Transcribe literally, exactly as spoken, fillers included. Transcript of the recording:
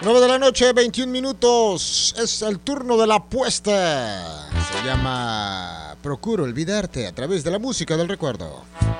nueve de la noche, veintiún minutos. Es el turno de la apuesta. Se llama Procuro olvidarte a través de la música del recuerdo.